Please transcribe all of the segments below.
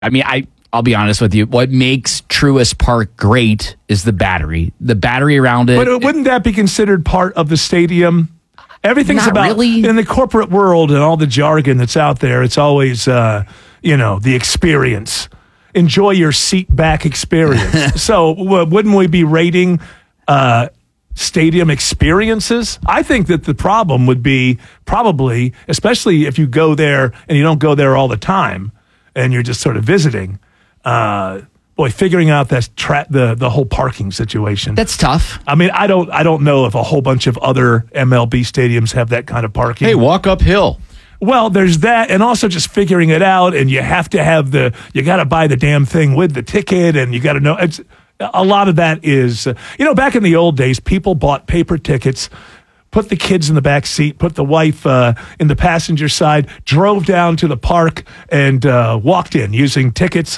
I mean, I'll be honest with you. What makes Truist Park great is the battery. The battery around it. But wouldn't that be considered part of the stadium? Everything's Not about really. In the corporate world and all the jargon that's out there. It's always, the experience. Enjoy your seat back experience. So wouldn't we be rating stadium experiences? I think that the problem would be probably, especially if you go there and you don't go there all the time and you're just sort of visiting, figuring out the whole parking situation. That's tough. I mean, I don't know if a whole bunch of other MLB stadiums have that kind of parking. Hey, walk uphill. Well, there's that, and also just figuring it out, and you have to have you got to buy the damn thing with the ticket, and you got to know. A lot of that is, back in the old days, people bought paper tickets, put the kids in the back seat, put the wife in the passenger side, drove down to the park, and walked in using tickets.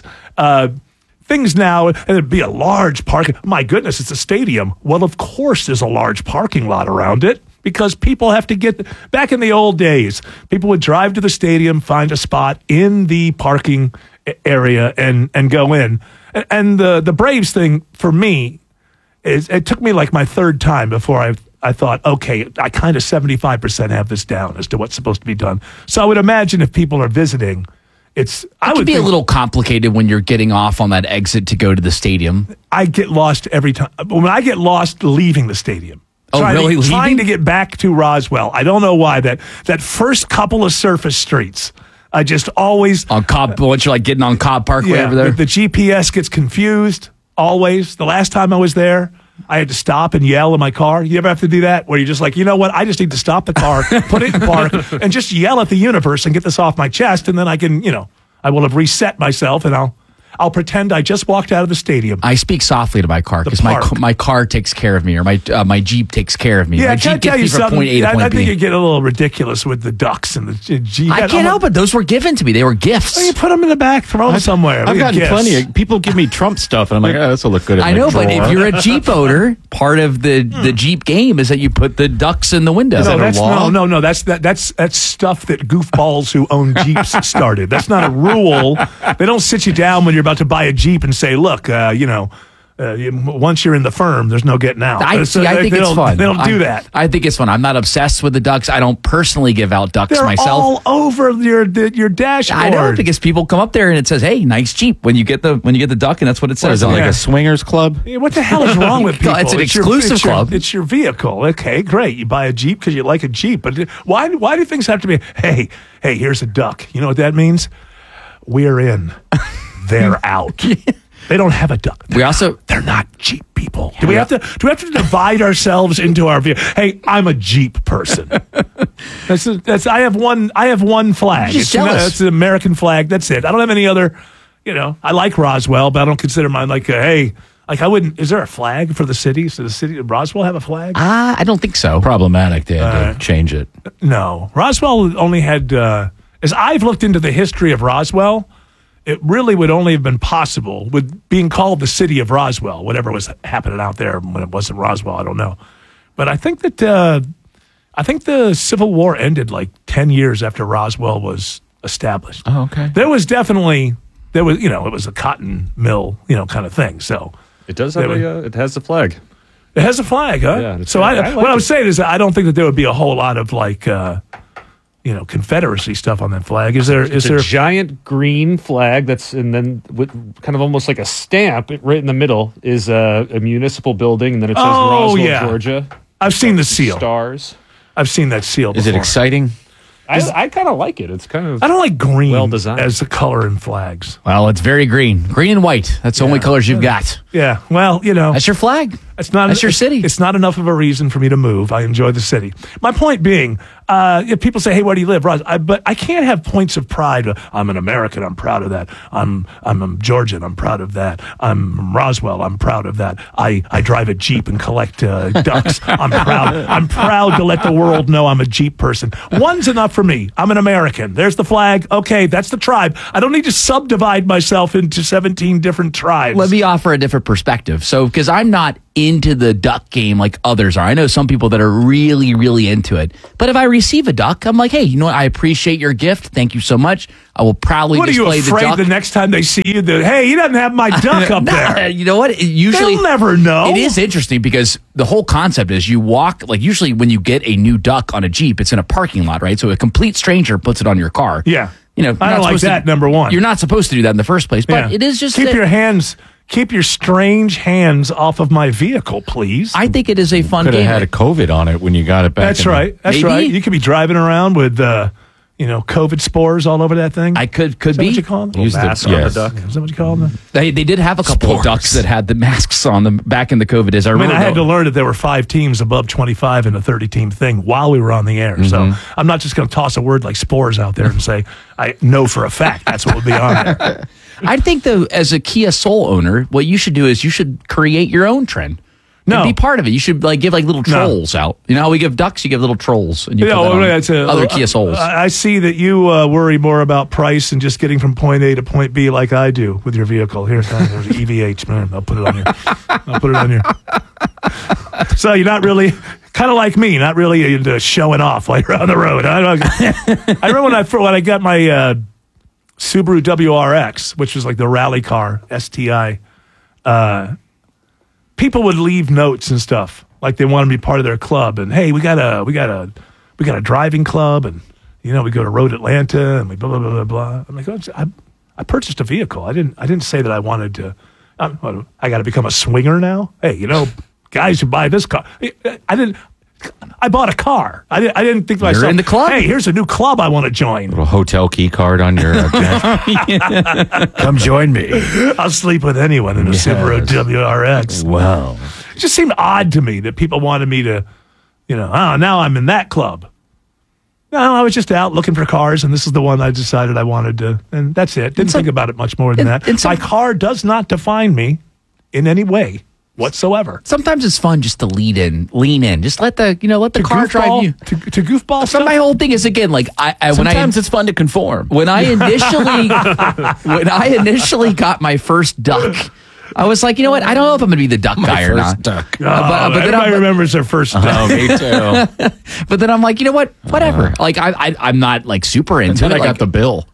Things now, and it'd be a large parking. My goodness, it's a stadium. Well, of course, there's a large parking lot around it because people have to get. Back in the old days, people would drive to the stadium, find a spot in the parking area, and go in. And the Braves thing for me is it took me like my third time before I thought, okay, I kind of 75% have this down as to what's supposed to be done. So I would imagine if people are visiting. It would be a little complicated when you're getting off on that exit to go to the stadium. I get lost every time. When I get lost leaving the stadium. Really? Trying to get back to Roswell. I don't know why. That first couple of surface streets, I just always... On Cobb, once you're like getting on Cobb Parkway over there? The GPS gets confused, always. The last time I was there, I had to stop and yell in my car. You ever have to do that? Where you're just like, you know what? I just need to stop the car, put it in park, and just yell at the universe and get this off my chest. And then I can, I will have reset myself and I'll pretend I just walked out of the stadium. I speak softly to my car because my car takes care of me, or my Jeep takes care of me. Yeah, my Jeep gets me from point A to point B. I think you get a little ridiculous with the ducks and the Jeep. I can't help it. Those were given to me. They were gifts. Well, you put them in the back, throw them somewhere. I've gotten plenty of people give me Trump stuff, and I'm like, this will look good. I know, but if you're a Jeep owner, part of the Jeep game is that you put the ducks in the window. No, that's stuff that goofballs who own Jeeps started. That's not a rule. They don't sit you down when you're about to buy a Jeep and say, look, once you're in the firm, there's no getting out. I think it's fun. They don't do that. I think it's fun. I'm not obsessed with the ducks. I don't personally give out ducks They're myself. all over your dashboard. I know, because people come up there and it says, "Hey, nice Jeep." When you get the duck, and that's what it says. Is it like a swingers club? Yeah, what the hell is wrong with people? It's an exclusive club. It's your vehicle. Okay, great. You buy a Jeep because you like a Jeep, but why do things have to be? Hey, here's a duck. You know what that means? We're in. They're out. They don't have a duck. They're not Jeep people. Do we have to divide ourselves into our view? Hey, I'm a Jeep person. I have one flag. It's an American flag. That's it. I don't have any other. I like Roswell, but I don't consider mine like I wouldn't. Is there a flag for the city? Does the city of Roswell have a flag? I don't think so. Problematic. They had to change it. No, Roswell only had. As I've looked into the history of Roswell, it really would only have been possible with being called the city of Roswell, whatever was happening out there when it wasn't Roswell, I don't know. But I think that the Civil War ended like 10 years after Roswell was established. Oh, okay. It was a cotton mill, kind of thing. So it does have it has a flag. It has a flag, huh? Yeah. So what I'm saying is I don't think that there would be a whole lot of Confederacy stuff on that flag. Is there a giant green flag and then with kind of almost like a stamp right in the middle is a municipal building, and then it says Roswell, Georgia. I've seen the seal. Stars. I've seen that seal before. Is it exciting? I kind of like it. It's kind of I don't like green well designed as the color in flags. Well, it's very green. Green and white. That's the only colors you've got. Yeah. Well, That's your flag. That's your city. It's not enough of a reason for me to move. I enjoy the city. My point being, if people say, "Hey, where do you live?" But I can't have points of pride. I'm an American. I'm proud of that. I'm Georgian. I'm proud of that. I'm from Roswell. I'm proud of that. I drive a Jeep and collect ducks. I'm proud. I'm proud to let the world know I'm a Jeep person. One's enough for me. I'm an American. There's the flag. Okay, that's the tribe. I don't need to subdivide myself into 17 different tribes. Let me offer a different perspective. So, because I'm not into the duck game like others are. I know some people that are really, really into it. But if I receive a duck, I'm like, hey, you know what? I appreciate your gift. Thank you so much. I will proudly What are you display the afraid duck. the next time they see you that, hey, he doesn't have my duck up Nah, there? you know what? Usually, They'll never know. It is interesting because the whole concept is you walk, like usually when you get a new duck on a Jeep, it's in a parking lot, right? So a complete stranger puts it on your car. Yeah. You know, I don't like that, number one. You're not supposed to do that in the first place, but Yeah. it is just keep that- keep your strange hands off of my vehicle, please. I think it is a fun Could have game. had a COVID on it when you got it back. That's right. That's Maybe. right. You could be driving around with, COVID spores all over that thing. I could Is that be. what you call them? Use the- mask on yes. the duck. Is that what you call them? They did have a couple of Spores. ducks that had the masks on them back in the COVID days. I mean, remember I had to though- learn that there were 5 teams above 25 in a 30-team thing while we were on the air. So I'm not just going to toss a word like spores out there and say, I know for a fact that's what would be on there. I think though, as a Kia Soul owner, what you should do is you should create your own trend. No. And be part of it. You should give little trolls out. You know how we give ducks, you give little trolls, and you put that on that's other Kia Souls. I see that you worry more about price and just getting from point A to point B like I do with your vehicle. There's EVH, man. I'll put it on here. So you're not really, kind of like me, not really into showing off while you're on the road. I remember when I got my Subaru WRX, which was like the rally car, STI, people would leave notes and stuff like they wanted to be part of their club, and hey, we got a driving club, and we go to Road Atlanta, and we blah blah blah blah blah. I'm like, I purchased a vehicle. I didn't say that I wanted to. I got to become a swinger now. Hey, guys who buy this car, I bought a car. I didn't think to myself, in the club. Hey, here's a new club I want to join. Little hotel key card on your jacket. Come join me. I'll sleep with anyone in a Subaru WRX. Wow. It just seemed odd to me that people wanted me to, now I'm in that club. No, I was just out looking for cars, and this is the one I decided I wanted to, and that's it. Didn't think about it much more than that. My car does not define me in any way whatsoever. Sometimes it's fun just to lean in. Just let the car drive you. To goofball So stuff? my whole thing is again like Sometimes it's fun to conform. when I initially got my first duck, I was like, you know what? I don't know if I'm going to be the duck guy or not. Duck. But everybody remembers their first duck. Oh, me too. But then I'm like, you know what? Whatever. Like I'm not like super into Then it. I got Like, the bill.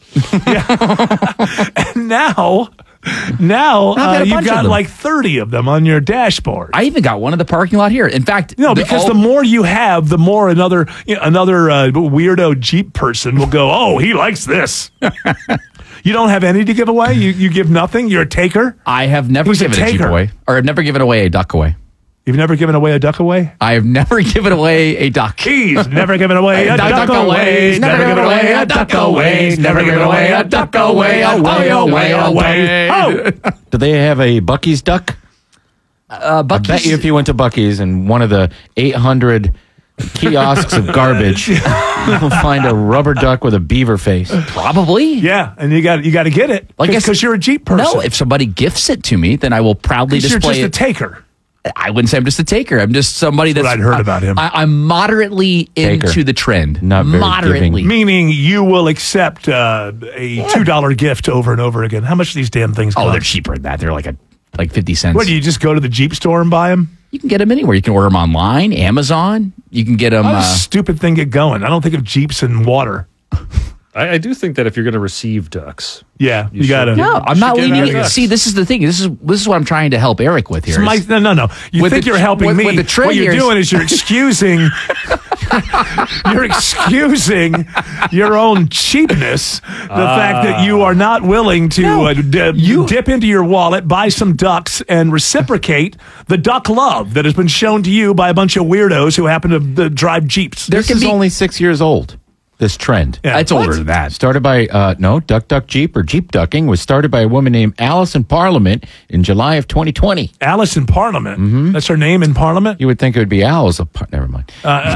Now got a you've bunch of got them. like 30 of them on your dashboard. I even got one in the parking lot here. In fact, Because the more you have, the more another weirdo Jeep person will go, oh, he likes this. You don't have any to give away? You give nothing? You're a taker? I have never Who's a given a Jeep taker? away, or I've never given away a duck away. You've never given away a duck away? I have never given away a duck. He's never given away a duck away. Never given away a duck away. Never given away a duck away. Away. Oh! Do they have a Buc-ee's duck? I bet you if you went to Buc-ee's and one of the 800 kiosks of garbage, you'll find a rubber duck with a beaver face. Probably. Yeah, and you got to get it because you're a Jeep person. No, if somebody gifts it to me, then I will proudly you're display just a it. taker. I wouldn't say I'm just a taker. I'm just somebody that's what I'd heard about him. I'm moderately Taker. into the trend. Not very moderately. giving. Meaning you will accept a $2 gift over and over again. How much do these damn things cost? Oh, they're cheaper than that. They're like 50 cents. What, do you just go to the Jeep store and buy them? You can get them anywhere. You can order them online, Amazon. You can get them. How does stupid thing get going? I don't think of Jeeps and water. I do think that if you're going to receive ducks, Yeah, you should got to. get- No, I'm not should get leaving. out of See, this is the thing. This is what I'm trying to help Eric with here. No. You With think the you're tr- helping with- me? with the trend what you're here is- doing is you're excusing. You're excusing your own cheapness. The fact that you are not willing to dip into your wallet, buy some ducks, and reciprocate the duck love that has been shown to you by a bunch of weirdos who happen to drive Jeeps. This is only 6 years old, this trend. Yeah. It's older than that. Started by, Duck Duck Jeep or Jeep Ducking was started by a woman named Alice in Parliament in July of 2020. Alice in Parliament. That's her name in Parliament. You would think it would be Alice. Never mind.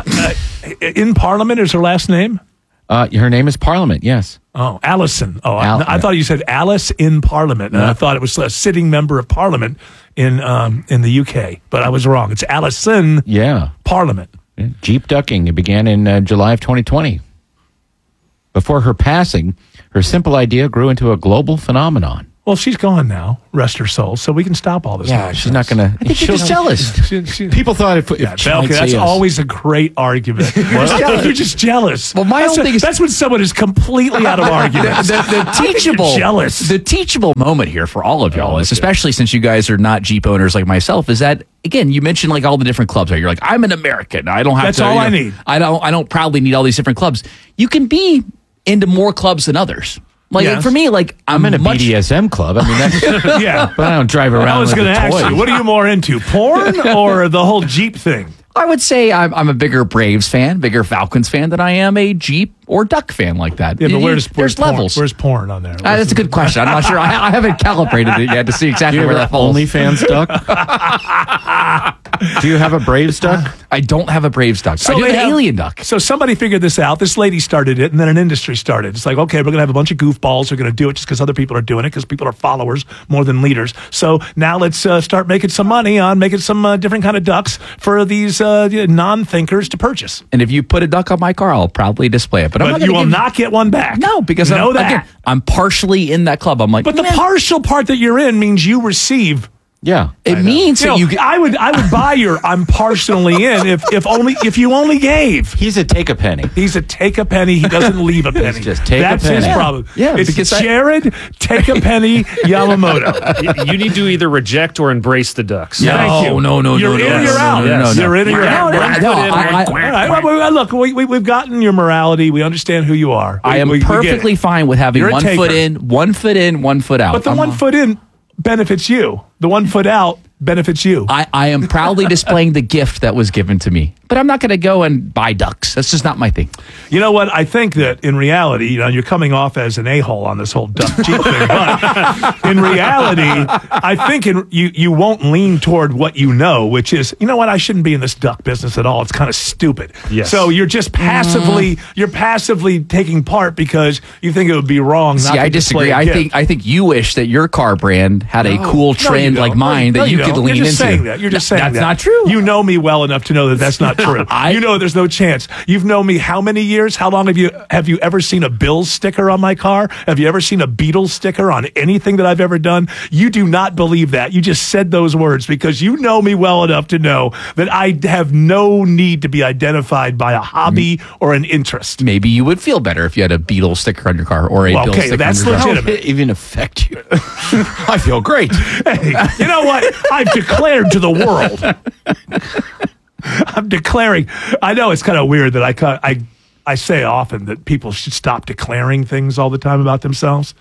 In Parliament is her last name. Her name is Parliament, yes. Oh, Allison. Oh, Al- I thought you said Alice in Parliament, and I thought it was a sitting member of Parliament in the UK, but I was wrong. It's Allison Yeah. Parliament. Yeah. Jeep Ducking. It began in July of 2020. Before her passing, her simple idea grew into a global phenomenon. Well, she's gone now. Rest her soul. So we can stop all this. Yeah, nonsense. she's not going to. I think you're just jealous. People thought if Belka, that's always a great argument. You're just jealous. Well, my whole thing is that's when someone is completely out of argument. the teachable, jealous. the teachable moment here for all of y'all is, especially since you guys are not Jeep owners like myself, is that again you mentioned like all the different clubs. You're like, I'm an American. I don't have That's to. all I need. I don't proudly need all these different clubs. You can be into more clubs than others. Like Yes. for me, like I'm in a BDSM club. I mean, that's, Yeah. but I don't drive around. I was with going to a ask toy. you, what are you more into, porn or the whole Jeep thing? I would say I'm a bigger Braves fan, bigger Falcons fan than I am a Jeep or Duck fan like that. Yeah, but where's there's porn? levels. Where's porn on there? That's a good question. I'm not sure. I haven't calibrated it yet to see exactly Do you where have that an falls. OnlyFans duck? Do you have a Braves duck? I don't have a Braves duck. I do they have an have- alien duck. So somebody figured this out. This lady started it, and then an industry started. It's like, okay, we're going to have a bunch of goofballs who are going to do it just because other people are doing it, because people are followers more than leaders. So now let's start making some money on making some different kind of ducks for these non-thinkers to purchase. And if you put a duck on my car, I'll probably display it. But I'm not But you gonna will give- not get one back. No, because you know that. again, I'm partially in that club. I'm like, But the "Man, partial part that you're in means you receive. Yeah. it means You that know, you get. I would buy your I'm partially in if you only gave. He's a take a penny. He's a take a penny. He doesn't leave a penny. just take a That's his penny. problem. Yeah, it's because Jared take a penny Yamamoto. You need to either reject or embrace the Ducks. Yeah. Thank you. No, You're in or you're out. Yes. You're in or you're out. No, All right, well, look, we've gotten your morality. We understand who you are. I am We get it. perfectly fine with having You're a 1 foot taker. in, 1 foot in, 1 foot out. But the 1 foot in benefits you. The 1 foot out benefits you. I am proudly displaying the gift that was given to me. But I'm not going to go and buy ducks. That's just not my thing. You know what? I think that in reality, you're coming off as an a-hole on this whole duck Jeep thing. But in reality, I think you won't lean toward what you know, which is, you know what? I shouldn't be in this duck business at all. It's kind of stupid. Yes. So you're just passively taking part because you think it would be wrong. See, not I to display disagree. a gift. I think you wish that your car brand had a No, cool no, trend you like don't. mine No, that you could don't. lean You're just into. saying that. You're just saying That's that. not true. You know me well enough to know that that's not true. You know there's no chance. You've known me how many years? How long have you ever seen a Bills sticker on my car? Have you ever seen a Beatles sticker on anything that I've ever done? You do not believe that. You just said those words because you know me well enough to know that I have no need to be identified by a hobby or an interest. Maybe you would feel better if you had a Beatles sticker on your car or a Well, Bill okay, sticker that's on your car. legitimate. How did it even affect you? I feel great. Hey, you know what? I've declared to the world. I'm declaring. I know it's kind of weird that I say often that people should stop declaring things all the time about themselves.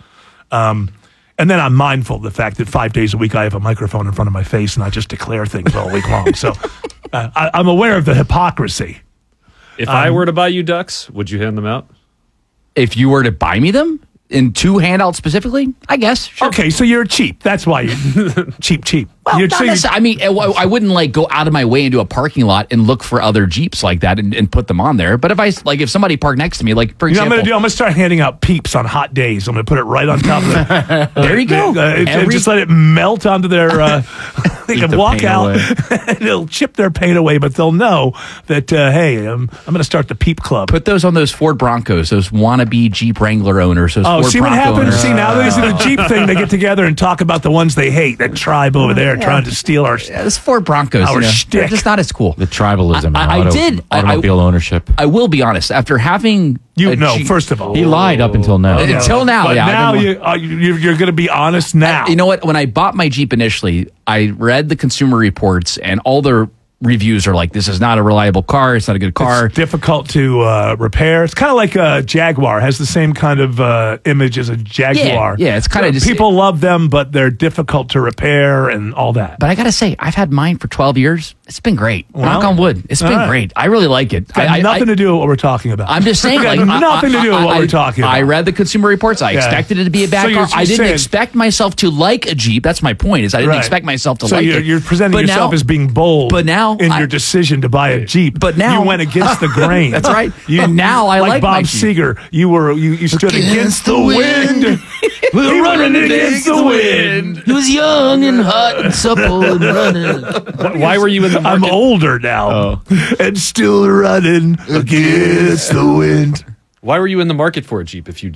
And then I'm mindful of the fact that 5 days a week I have a microphone in front of my face and I just declare things all week long. So I'm aware of the hypocrisy. If I were to buy you ducks, would you hand them out? If you were to buy me them in 2 handouts specifically, I guess. Sure. Okay, so you're cheap. That's why you're cheap. Well, You're- not so you're- necessarily. I mean, I wouldn't like go out of my way into a parking lot and look for other Jeeps like that and put them on there. But if somebody parked next to me, like for You know what example, I'm going to start handing out peeps on hot days. I'm going to put it right on top of it. there you go. And just let it melt onto their. They Eat can the walk paint out away. and it'll chip their pain away, but they'll know that hey, I'm going to start the peep club. Put those on those Ford Broncos, those wannabe Jeep Wrangler owners. Those Ford See what Bronco happens? owners. See, now that he's in the Jeep thing, they get together and talk about the ones they hate. That tribe over there trying to steal our. Yeah, those Ford Broncos, Our they're shtick. just not as cool. The tribalism. I in did- I- automobile ownership. I will be honest. After having a Jeep- First of all, He lied up until now. Until now, But yeah. now I've been- you're going to be honest now. You know what? When I bought my Jeep initially, I read the Consumer Reports, and all the reviews are like, "This is not a reliable car. It's not a good car." It's difficult to repair. It's kind of like a Jaguar. Has the same kind of image as a Jaguar. Yeah, it's kinda just- people love them, but they're difficult to repair and all that. But I gotta say, I've had mine for 12 years. It's been great. Knock on wood. It's been all right. great. I really like it. Got nothing to do with what we're talking about. I'm just saying, Got like nothing to do with what we're talking about. I read the Consumer Reports. I expected it to be a bad So you're car. I didn't saying- expect myself to like a Jeep. That's my point. Is I didn't Right. expect myself to so like you're, it. you're presenting But yourself now- as being bold. but now in I- your decision to buy a Jeep. But now- you went against the grain. That's right. And now I like my Bob Jeep. Seger. You stood against the wind. We're running against the wind. He was young and hot and supple and running. Why were you in the I'm market? older now and still running against the wind. Why were you in the market for a Jeep if you didn't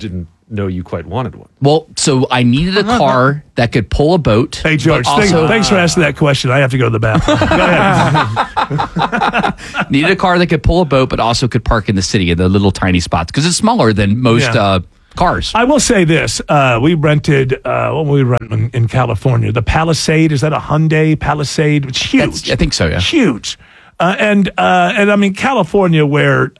know you quite wanted one. Well, so I needed a car that could pull a boat. Hey, George, but thanks for asking that question. I have to go to the bathroom. Go ahead. Needed a car that could pull a boat, but also could park in the city in the little tiny spots because it's smaller than most cars. I will say this. We rented, what we rent in California? The Palisade. Is that a Hyundai Palisade? It's huge. I think so, yeah. Huge. And I mean, California where,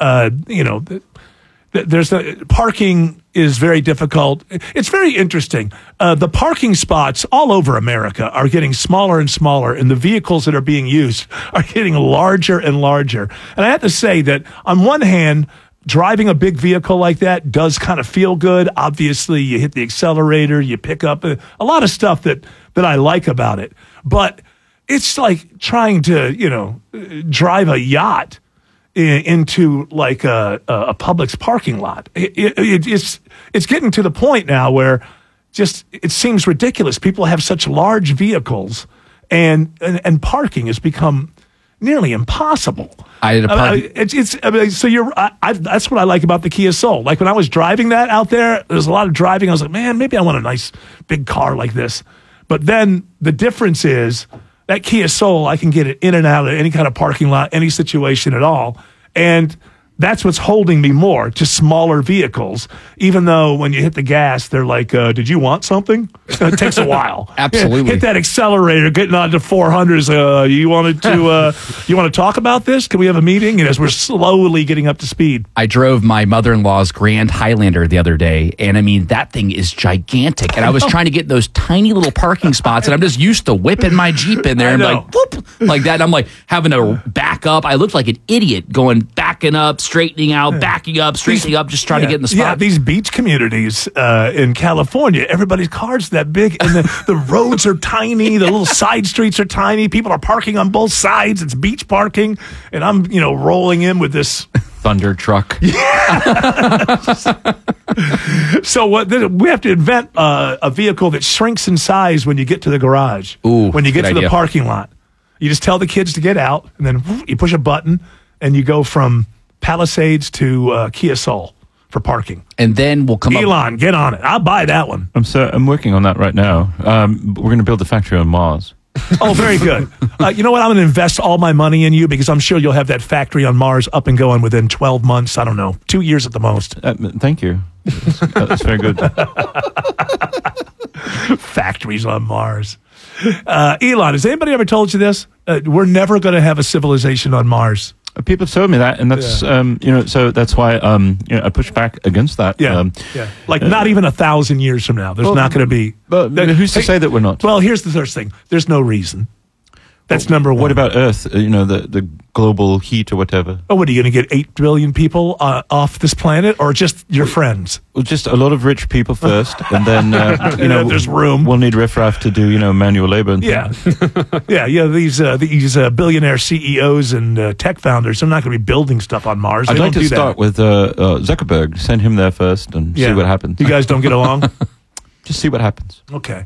there's parking is very difficult. It's very interesting. The parking spots all over America are getting smaller and smaller, and the vehicles that are being used are getting larger and larger. And I have to say that on one hand, driving a big vehicle like that does kind of feel good. Obviously, you hit the accelerator, you pick up a lot of stuff that I like about it. But it's like trying to, drive a yacht into like a Publix parking lot. It's getting to the point now where just it seems ridiculous. People have such large vehicles, and parking has become nearly impossible. I had a that's what I like about the Kia Soul. Like when I was driving that out there was a lot of driving. I was like, man, maybe I want a nice big car like this. But then the difference is that Kia Soul, I can get it in and out of any kind of parking lot, any situation at all. And that's what's holding me more to smaller vehicles, even though when you hit the gas, they're like, did you want something? It takes a while. Absolutely. Hit that accelerator, getting on to 400s. You want to talk about this? Can we have a meeting? And as we're slowly getting up to speed. I drove my mother-in-law's Grand Highlander the other day, and I mean, that thing is gigantic. And I was trying to get those tiny little parking spots, and I'm just used to whipping my Jeep in there and like, whoop, like that. And I'm like having to back up. I looked like an idiot backing up, straightening out, backing up, straightening up, just trying to get in the spot. Yeah, these beach communities in California, everybody's car's that big, and the roads are tiny, the little side streets are tiny, people are parking on both sides, it's beach parking, and I'm, rolling in with this thunder truck. So we have to invent a vehicle that shrinks in size when you get to the garage, when you get to the parking lot. You just tell the kids to get out, and then you push a button, and you go from Palisades to Kia Soul for parking. And then we'll come Elon, get on it. I'll buy that one. I'm working on that right now. We're going to build a factory on Mars. Oh, very good. You know what? I'm going to invest all my money in you because I'm sure you'll have that factory on Mars up and going within 12 months. I don't know, 2 years at the most. Thank you. That's very good. Factories on Mars. Elon, has anybody ever told you this? We're never going to have a civilization on Mars. People have told me that, and that's so that's why I push back against that. Like not even 1,000 years from now, there's not going to be. But who's to say that we're not? Well, here's the first thing: there's no reason. That's number one. What about Earth? The global heat or whatever. Oh, what are you going to get 8 billion people off this planet, or just your friends? Well, just a lot of rich people first, and then there's room. We'll need riffraff to do manual labor. And these billionaire CEOs and tech founders. They're not going to be building stuff on Mars. I'd like to start with Zuckerberg. Send him there first and see what happens. You guys don't get along. Just see what happens. Okay.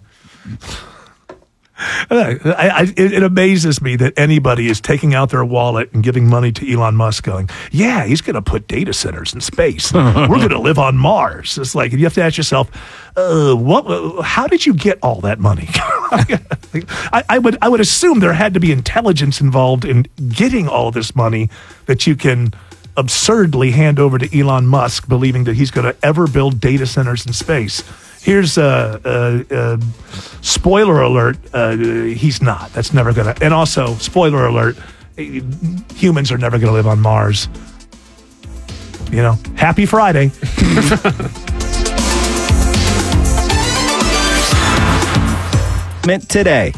It amazes me that anybody is taking out their wallet and giving money to Elon Musk going, yeah, he's going to put data centers in space. We're going to live on Mars. It's like, you have to ask yourself, how did you get all that money? I would assume there had to be intelligence involved in getting all this money that you can absurdly hand over to Elon Musk, believing that he's going to ever build data centers in space. Here's spoiler alert, he's not. That's never going to. And also, spoiler alert, humans are never going to live on Mars. Happy Friday. Today.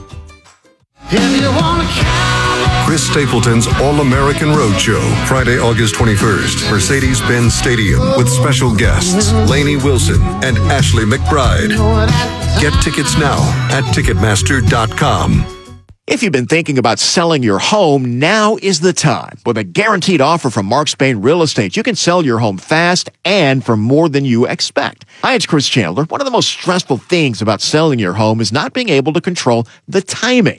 Chris Stapleton's All-American Roadshow, Friday, August 21st, Mercedes-Benz Stadium, with special guests Lainey Wilson and Ashley McBride. Get tickets now at Ticketmaster.com. If you've been thinking about selling your home, now is the time. With a guaranteed offer from Mark Spain Real Estate, you can sell your home fast and for more than you expect. Hi, it's Chris Chandler. One of the most stressful things about selling your home is not being able to control the timing.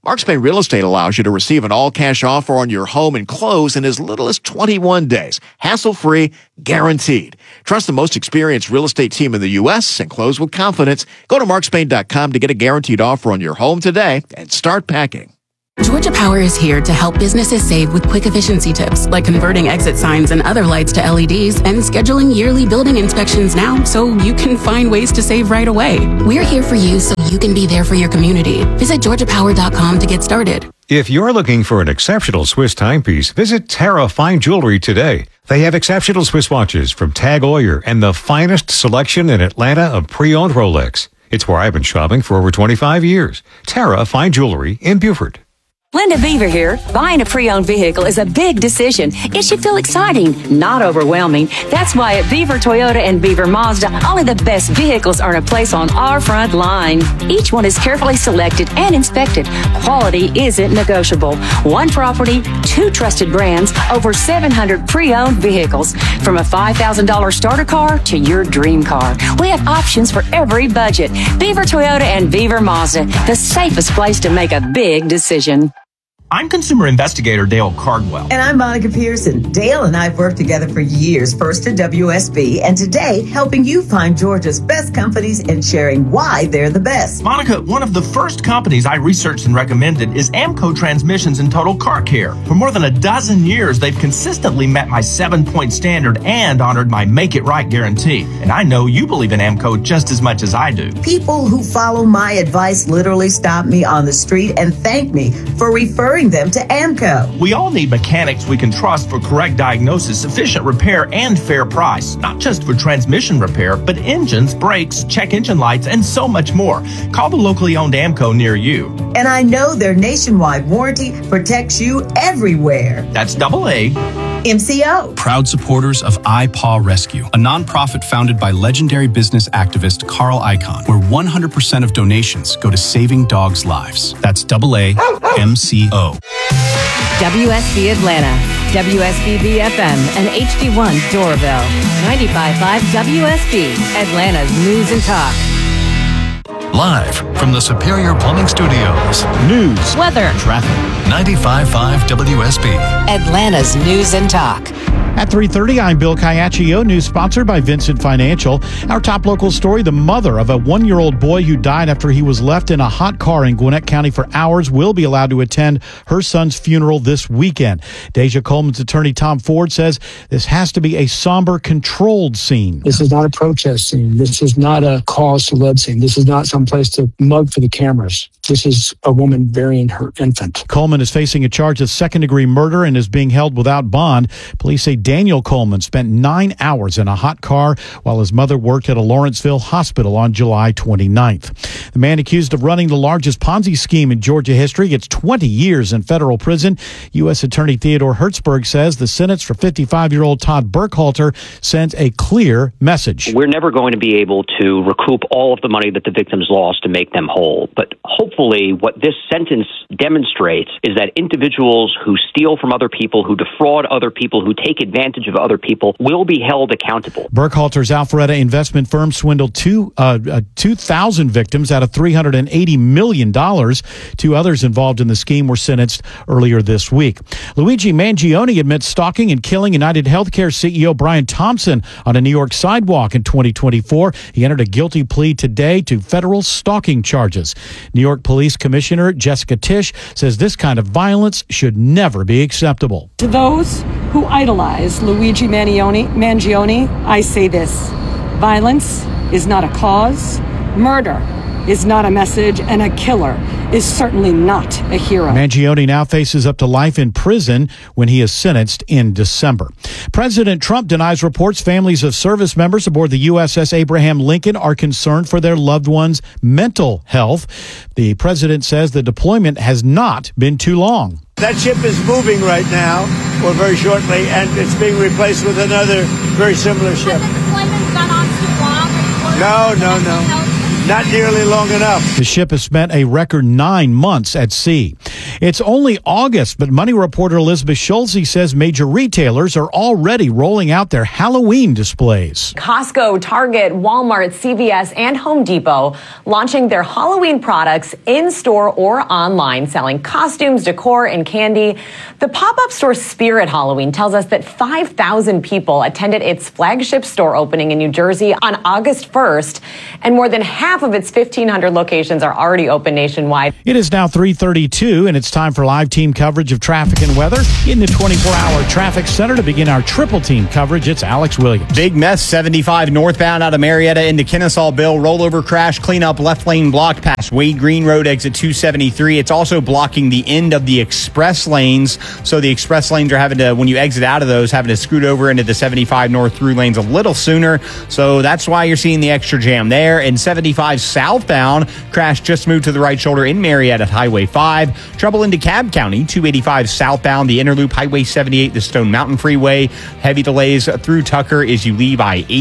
Mark Spain Real Estate allows you to receive an all-cash offer on your home and close in as little as 21 days. Hassle-free, guaranteed. Trust the most experienced real estate team in the U.S. and close with confidence. Go to markspain.com to get a guaranteed offer on your home today and start packing. Georgia Power is here to help businesses save with quick efficiency tips, like converting exit signs and other lights to LEDs and scheduling yearly building inspections now so you can find ways to save right away. We're here for you so you can be there for your community. Visit georgiapower.com to get started. If you're looking for an exceptional Swiss timepiece, visit Terra Fine Jewelry today. They have exceptional Swiss watches from Tag Heuer and the finest selection in Atlanta of pre-owned Rolex. It's where I've been shopping for over 25 years. Terra Fine Jewelry in Beaufort. Linda Beaver here. Buying a pre-owned vehicle is a big decision. It should feel exciting, not overwhelming. That's why at Beaver Toyota and Beaver Mazda, only the best vehicles earn a place on our front line. Each one is carefully selected and inspected. Quality isn't negotiable. One property, two trusted brands, over 700 pre-owned vehicles. From a $5,000 starter car to your dream car. We have options for every budget. Beaver Toyota and Beaver Mazda, the safest place to make a big decision. I'm consumer investigator Dale Cardwell. And I'm Monica Pearson. Dale and I have worked together for years, first at WSB, and today helping you find Georgia's best companies and sharing why they're the best. Monica, one of the first companies I researched and recommended is Amco Transmissions and Total Car Care. For more than a dozen years, they've consistently met my 7-point standard and honored my Make It Right guarantee. And I know you believe in Amco just as much as I do. People who follow my advice literally stop me on the street and thank me for referring them to Amco. We all need mechanics we can trust for correct diagnosis, sufficient repair, and fair price. Not just for transmission repair, but engines, brakes, check engine lights, and so much more. Call the locally owned Amco near you. And I know their nationwide warranty protects you everywhere. That's AA. MCO. Proud supporters of iPaw Rescue, a nonprofit founded by legendary business activist Carl Icahn, where 100% of donations go to saving dogs' lives. That's AA MCO. WSB Atlanta, WSB FM, and HD1 Doraville. 95.5 WSB, Atlanta's News and Talk. Live from the Superior Plumbing Studios. News, weather, traffic. 95.5 WSB. Atlanta's News and Talk. At 3:30, I'm Bill Caiaccio, news sponsored by Vincent Financial. Our top local story, the mother of a 1-year-old boy who died after he was left in a hot car in Gwinnett County for hours will be allowed to attend her son's funeral this weekend. Deja Coleman's attorney, Tom Ford, says this has to be a somber, controlled scene. This is not a protest scene. This is not a cause to love scene. This is not some place to mug for the cameras. This is a woman burying her infant. Coleman is facing a charge of second-degree murder and is being held without bond. Police say Daniel Coleman spent 9 hours in a hot car while his mother worked at a Lawrenceville hospital on July 29th. The man accused of running the largest Ponzi scheme in Georgia history gets 20 years in federal prison. U.S. Attorney Theodore Hertzberg says the sentence for 55-year-old Todd Burkhalter sends a clear message. We're never going to be able to recoup all of the money that the victims lost to make them whole. But hopefully what this sentence demonstrates is that individuals who steal from other people, who defraud other people, who take advantage of other people will be held accountable. Burkhalter's Alpharetta investment firm swindled 2,000 victims out of $380 million. 2 others involved in the scheme were sentenced earlier this week. Luigi Mangione admits stalking and killing United Healthcare CEO Brian Thompson on a New York sidewalk in 2024. He entered a guilty plea today to federal stalking charges. New York Police Commissioner Jessica Tisch says this kind of violence should never be acceptable. To those who idolize Luigi Mangione, I say this: violence is not a cause, murder is not a message, and a killer is certainly not a hero. Mangione now faces up to life in prison when he is sentenced in December. President Trump denies reports families of service members aboard the USS Abraham Lincoln are concerned for their loved ones' mental health. The president says the deployment has not been too long. That ship is moving right now, or very shortly, and it's being replaced with another very similar ship. Has the deployment gone on too long? No. Not nearly long enough. The ship has spent a record 9 months at sea. It's only August, but Money reporter Elizabeth Schulze says major retailers are already rolling out their Halloween displays. Costco, Target, Walmart, CVS, and Home Depot launching their Halloween products in-store or online, selling costumes, decor, and candy. The pop-up store Spirit Halloween tells us that 5,000 people attended its flagship store opening in New Jersey on August 1st, and more than half of its 1,500 locations are already open nationwide. It is now 3:32, and it's time for live team coverage of traffic and weather in the 24-hour traffic center. To begin our triple team coverage, it's Alex Williams. Big mess, 75 northbound out of Marietta into Kennesaw Bill. Rollover crash, cleanup, left lane blocked past Wade Green Road, exit 273. It's also blocking the end of the express lanes. So the express lanes are having to, when you exit out of those, having to scoot over into the 75 north through lanes a little sooner. So that's why you're seeing the extra jam there. And 75 southbound, crash just moved to the right shoulder in Marietta at Highway 5. Trouble into Cobb County, 285 southbound, the inner loop, Highway 78, the Stone Mountain Freeway. Heavy delays through Tucker as you leave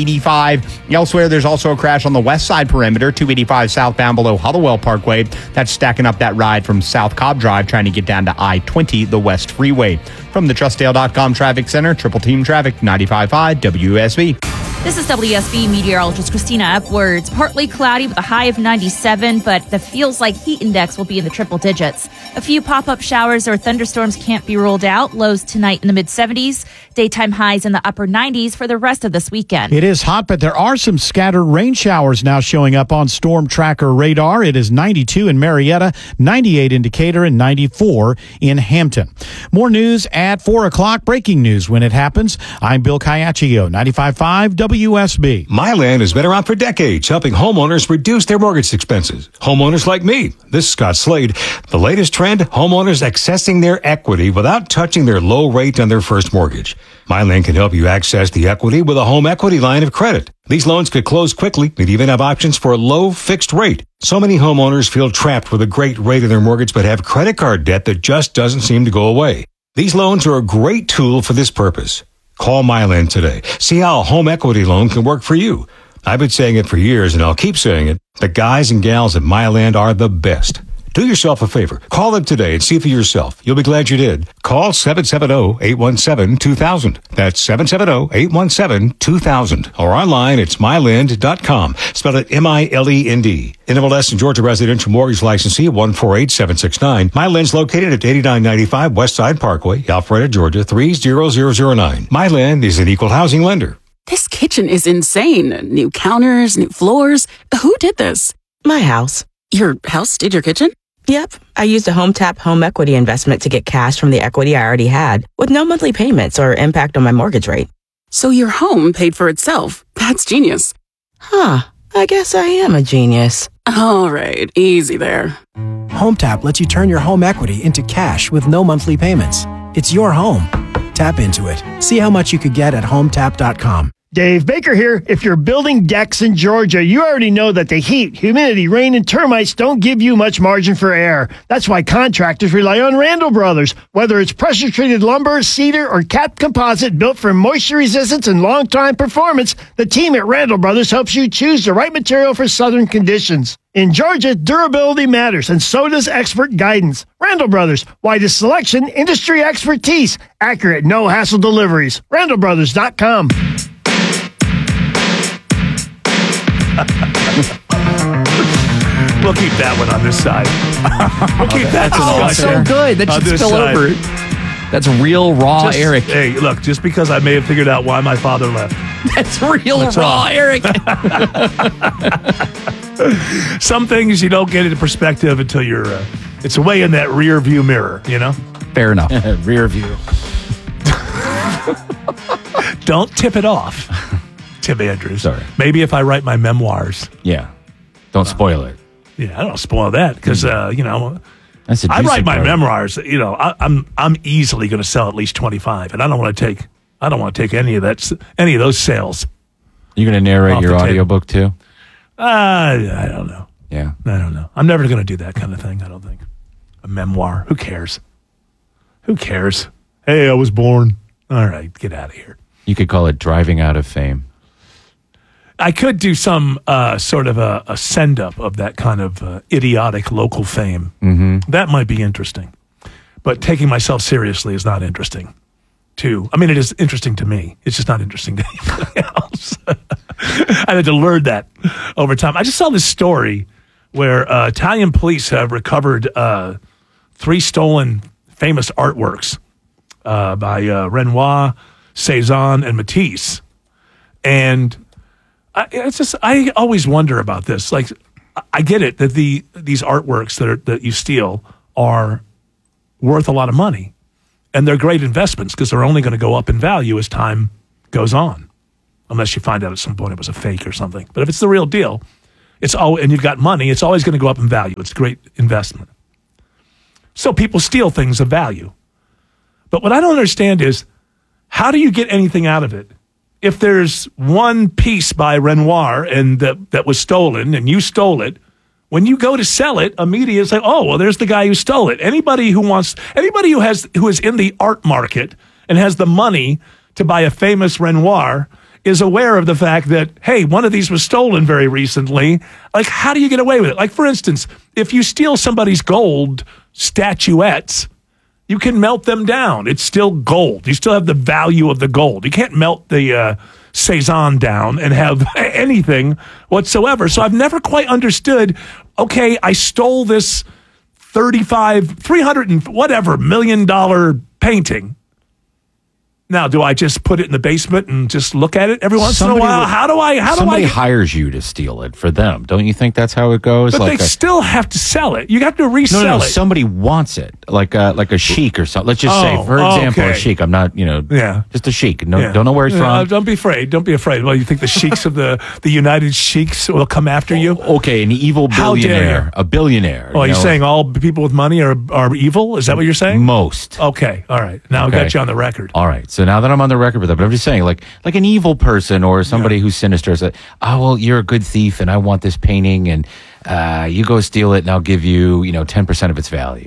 I-85. Elsewhere, there's also a crash on the west side perimeter, 285 southbound below Hollowell Parkway. That's stacking up that ride from South Cobb Drive, trying to get down to I-20, the West Freeway. From the TrustDale.com Traffic Center, Triple Team Traffic, 95.5 WSB. This is WSB meteorologist Christina Epwards. Partly cloudy with a high of 97, but the feels like heat index will be in the triple digits. A few pop-up showers or thunderstorms can't be ruled out. Lows tonight in the mid-70s. Daytime highs in the upper 90s for the rest of this weekend. It is hot, but there are some scattered rain showers now showing up on Storm Tracker radar. It is 92 in Marietta, 98 in Decatur, and 94 in Hampton. More news at 4 o'clock. Breaking news when it happens. I'm Bill Caiaccio, 95.5 WSB. Myland has been around for decades, helping homeowners reduce their mortgage expenses. Homeowners like me. This is Scott Slade. The latest trend, homeowners accessing their equity without touching their low rate on their first mortgage. Myland can help you access the equity with a home equity line of credit. These loans could close quickly and even have options for a low fixed rate. So many homeowners feel trapped with a great rate of their mortgage but have credit card debt that just doesn't seem to go away. These loans are a great tool for this purpose. Call Myland today. See how a home equity loan can work for you. I've been saying it for years, and I'll keep saying it. The guys and gals at Myland are the best. Do yourself a favor. Call them today and see for yourself. You'll be glad you did. Call 770-817-2000. That's 770-817-2000. Or online, it's myland.com. Spell it M-I-L-E-N-D. NMLS and Georgia Residential Mortgage Licensee 148769. Myland's located at 8995 West Side Parkway, Alpharetta, Georgia 30009. Myland is an equal housing lender. This kitchen is insane. New counters, new floors. Who did this? My house. Your house did your kitchen? Yep. I used a HomeTap home equity investment to get cash from the equity I already had with no monthly payments or impact on my mortgage rate. So your home paid for itself. That's genius. Huh. I guess I am a genius. All right. Easy there. HomeTap lets you turn your home equity into cash with no monthly payments. It's your home. Tap into it. See how much you could get at HomeTap.com. Dave Baker here. If you're building decks in Georgia, you already know that the heat, humidity, rain, and termites don't give you much margin for error. That's why contractors rely on Randall Brothers. Whether it's pressure-treated lumber, cedar, or capped composite built for moisture resistance and long-time performance, the team at Randall Brothers helps you choose the right material for southern conditions. In Georgia, durability matters, and so does expert guidance. Randall Brothers, widest selection, industry expertise, accurate, no-hassle deliveries. RandallBrothers.com. We'll keep that one on this side. We'll keep that so good. That should spill over. That's real raw Eric. Hey, look, just because I may have figured out why my father left. That's real raw Eric. Some things you don't get into perspective until you're, it's away in that rear view mirror, you know? Fair enough. Rear view. Don't tip it off, Tim Andrews. Sorry. Maybe if I write my memoirs. Yeah. Don't spoil it. Yeah, I don't spoil that because, you know, That's a I write decent my part. memoirs. You know, I'm easily going to sell at least 25, and I don't want to take any of those sales. You going to narrate Off your the table. audiobook too? I don't know. Yeah. I don't know. I'm never going to do that kind of thing. I don't think. A memoir. Who cares? Who cares? Hey, I was born. All right, get out of here. You could call it Driving Out of Fame. I could do some sort of a send-up of that kind of idiotic local fame. Mm-hmm. That might be interesting. But taking myself seriously is not interesting. It is interesting to me. It's just not interesting to anybody else. I had to learn that over time. I just saw this story where Italian police have recovered 3 stolen famous artworks by Renoir, Cezanne, and Matisse. And I always wonder about this. Like, I get it that these artworks that you steal are worth a lot of money, and they're great investments because they're only going to go up in value as time goes on, unless you find out at some point it was a fake or something. But if it's the real deal, and you've got money, it's always going to go up in value. It's a great investment. So people steal things of value. But what I don't understand is, how do you get anything out of it? If there's one piece by Renoir and that was stolen and you stole it, when you go to sell it, immediately it's like, oh, well, there's the guy who stole it. Anybody who is in the art market and has the money to buy a famous Renoir is aware of the fact that, hey, one of these was stolen very recently. Like, how do you get away with it? Like, for instance, if you steal somebody's gold statuettes, you can melt them down. It's still gold. You still have the value of the gold. You can't melt the Cezanne down and have anything whatsoever. So I've never quite understood, okay, I stole this $300 and whatever $million painting. Now, do I just put it in the basement and just look at it every once in a while? Somebody hires you to steal it for them. Don't you think that's how it goes? But they still have to sell it. You have to resell it. Somebody wants it, like a sheik or something. Let's just say, for example, a sheik. I'm not, just a sheik. No, don't know where he's from. Don't be afraid. Don't be afraid. Well, you think the sheiks of the United Sheiks will come after you? Okay, an evil billionaire, a billionaire. Oh, you're saying all people with money are evil? Is that what you're saying? Most. Okay, all right. Now I got you on the record. All right. So now that I'm on the record with that, but I'm just saying, like an evil person or somebody who's sinister is like, oh, well, you're a good thief and I want this painting and you go steal it and I'll give you, 10% of its value.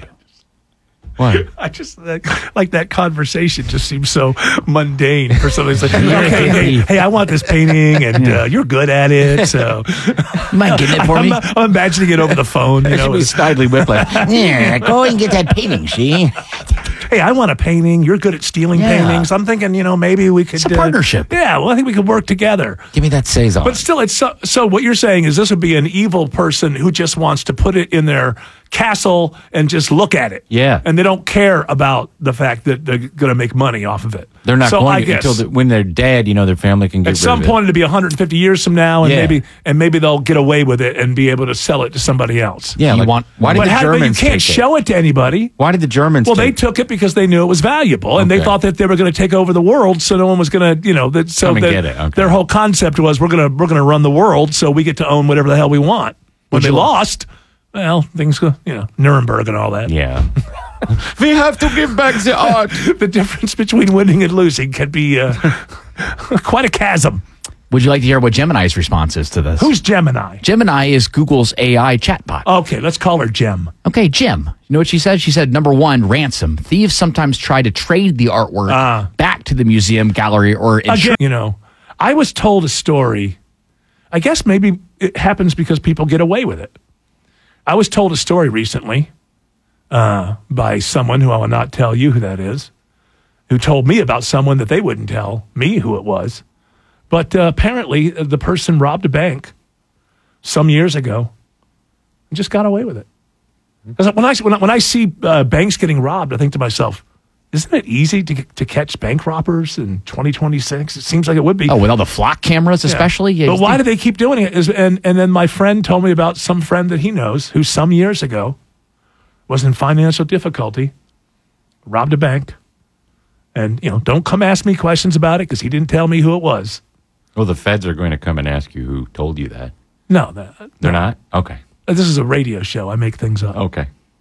What? I just like that conversation just seems so mundane for somebody. It's like, hey, I want this painting, and you're good at it, so you mind getting it for me? I'm imagining it over the phone. It should be Snidely Whiplash. Yeah, go and get that painting, see? Hey, I want a painting. You're good at stealing paintings. I'm thinking, maybe we could... It's a partnership. Yeah, well, I think we could work together. Give me that Cezanne. But still, it's so what you're saying is this would be an evil person who just wants to put it in their castle and just look at it. Yeah. And they don't care about the fact that they're going to make money off of it. They're not going to until when they're dead, their family can get rid of it. At some point, it'll be 150 years from now, and maybe they'll get away with it and be able to sell it to somebody else. Yeah, why did the Germans But you can't show it to anybody. Why did the Germans they took it because they knew it was valuable, and they thought that they were going to take over the world, so no one was going to, their whole concept was we're going to run the world, so we get to own whatever the hell we want. When they lost, well, things go, Nuremberg and all that. Yeah. We have to give back the art. The difference between winning and losing can be quite a chasm. Would you like to hear what Gemini's response is to this? Who's Gemini? Gemini is Google's AI chatbot. Okay, let's call her Gem. Okay, Gem. You know what she said? She said, number one, ransom. Thieves sometimes try to trade the artwork back to the museum, gallery, or again, I was told a story. I guess maybe it happens because people get away with it. I was told a story recently by someone who I will not tell you who that is, who told me about someone that they wouldn't tell me who it was. But apparently the person robbed a bank some years ago and just got away with it. When I see banks getting robbed, I think to myself, isn't it easy to catch bank robbers in 2026? It seems like it would be. Oh, with all the flock cameras especially? Yeah, but why do they keep doing it? And then my friend told me about some friend that he knows who some years ago was in financial difficulty, robbed a bank, and, don't come ask me questions about it because he didn't tell me who it was. Well, the feds are going to come and ask you who told you that. No. They're not? Okay. This is a radio show. I make things up. Okay.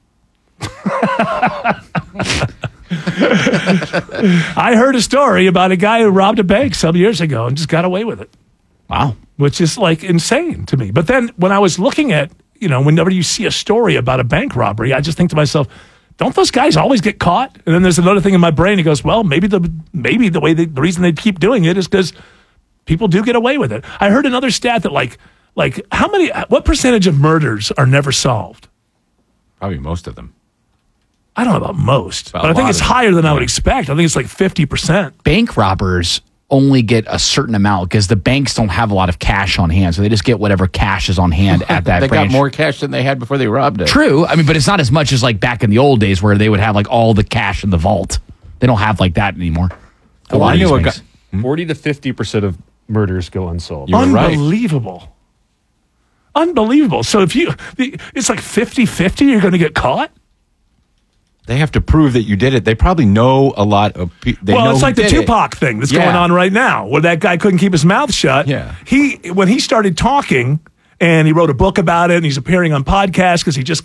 I heard a story about a guy who robbed a bank some years ago and just got away with it. Wow. Which is insane to me. But then when I was looking at, whenever you see a story about a bank robbery, I just think to myself, don't those guys always get caught? And then there's another thing in my brain that goes, well, maybe the reason they keep doing it is because people do get away with it. I heard another stat that what percentage of murders are never solved? Probably most of them. I don't know about most, but I think it's higher than I would expect. I think it's like 50%. Bank robbers only get a certain amount because the banks don't have a lot of cash on hand, so they just get whatever cash is on hand at that They branch. got more cash than they had before they robbed it. True. I mean, but it's not as much as like back in the old days where they would have like all the cash in the vault. They don't have like that anymore. Well, I knew a guy. 40 to 50% of murders go unsolved. Unbelievable. Unbelievable. So if it's like 50-50, you're going to get caught? They have to prove that you did it. They probably know a lot of people. Well, it's like the Tupac thing that's going on right now, where that guy couldn't keep his mouth shut. Yeah. When he started talking, and he wrote a book about it, and he's appearing on podcasts because he just